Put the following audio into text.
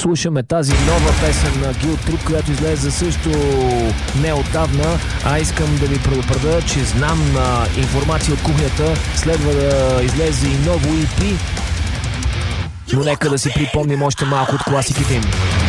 слушаме тази нова песен на Guilt Trip, която излезе също неотдавна, а искам да ви предупредя, че знам информация от кухнята, следва да излезе и ново EP, но нека да си припомним още малко от класиките им.